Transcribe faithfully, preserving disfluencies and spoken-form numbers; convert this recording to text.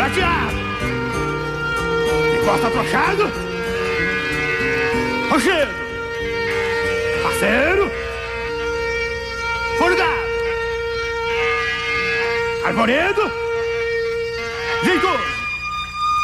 Prateado. De costa trochado. Rochedo. Parceiro. Forgado. Arvoredo. Jeitoso.